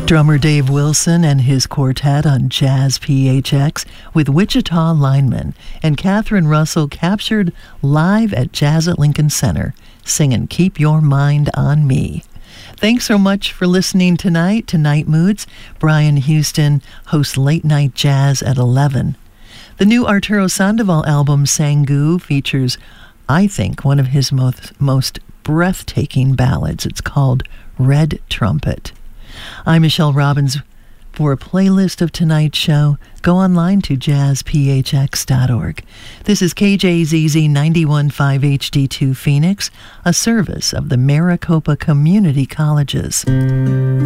Drummer Dave Wilson and his quartet on Jazz PHX with Wichita Lineman, and Catherine Russell captured live at Jazz at Lincoln Center, singing Keep Your Mind on Me. Thanks so much for listening tonight to Night Moods. Brian Houston hosts Late Night Jazz at 11. The new Arturo Sandoval album, Sangu, features, I think, one of his most breathtaking ballads. It's called Red Trumpet. I'm Michelle Robbins. For a playlist of tonight's show, go online to jazzphx.org. This is KJZZ 91.5 HD2 Phoenix, a service of the Maricopa Community Colleges.